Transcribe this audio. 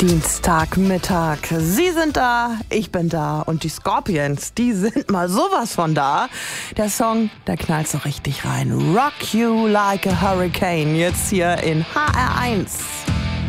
Dienstagmittag. Sie sind da, ich bin da und die Scorpions, die sind mal sowas von da. Der Song, der knallt so richtig rein. Rock You Like a Hurricane, jetzt hier in HR1.